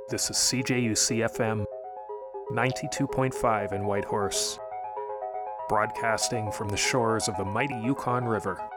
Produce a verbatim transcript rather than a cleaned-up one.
This is C J U C F M ninety-two point five in Whitehorse, broadcasting from the shores of the mighty Yukon River.